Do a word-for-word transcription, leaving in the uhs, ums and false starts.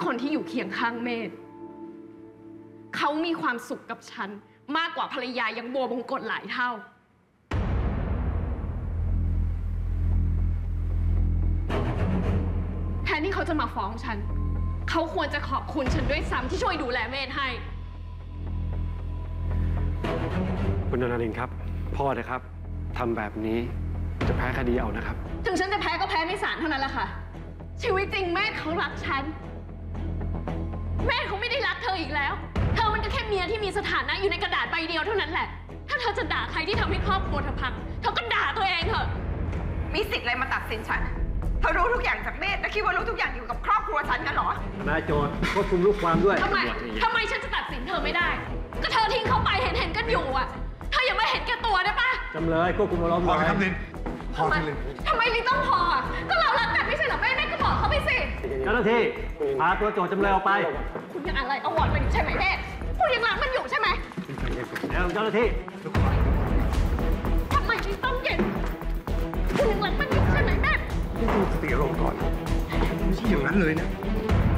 คนที่อยู่เคียงข้างเมธเขามีความสุขกับฉันมากกว่าภรรยายังบัวบงกฎหลายเท่าแทนที่เขาจะมาฟ้องฉันเขาควรจะขอบคุณฉันด้วยซ้ำที่ช่วยดูแลเมธให้คุณนรินทร์ครับพ่อนะครับทำแบบนี้จะแพ้คดีเอานะครับถึงฉันจะแพ้ก็แพ้ในศาลเท่านั้นแหละค่ะชีวิตจริงเมธเขารักฉันเมธเขาไม่ได้รักเธออีกแล้วเธอมันก็แค่เมียที่มีสถานะอยู่ในกระดาษใบเดียวเท่านั้นแหละถ้าเธอจะด่าใครที่ทำให้ครอบครัวเธอพังเธอก็ด่าตัวเองเถอะมีสิทธิ์อะไรมาตัดสินฉันเธอรู้ทุกอย่างจากเมธและคิดว่ารู้ทุกอย่างอยู่กับครอบครัวฉันกันเหรอนายโจทย์ควบคุมลูกความด้วยทำไมทำไมฉันจะตัดสินเธอไม่ได้ก็เธอทิ้งเขาไปเห็นเห็นกันอยู่อ่ะเธออย่ามาเห็นแก่ตัวได้ปะจำเลยควบคุมอารมณ์หน่อยพอครับลินพอลินทำไมลินต้องพออ่ะก็เรารักกันไม่ใช่เหรอแม่แม่ก็บอกเขาไปสิเจ้าหน้าที่พาตัวโจทย์จำเลยออกไปคุณยังอะไรเอาวอร์ดมันอยู่ใช่ไหมแม่คุณยังรักมันอยู่ใใช่ไหมเดี๋ยวเจ้าหน้าที่ทำไมลินต้องเย็นคุณยังรักมันอยู่ใช่ไหมแม่ต้องสติอารมณ์ก่อนไม่ใช่อย่างนั้นเลยนะ